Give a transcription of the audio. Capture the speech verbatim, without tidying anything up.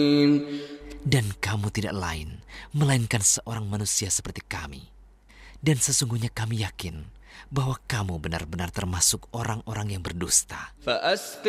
Dan kamu tidak lain melainkan seorang manusia seperti kami. Dan sesungguhnya kami yakin bahwa kamu benar-benar termasuk orang-orang yang berdusta.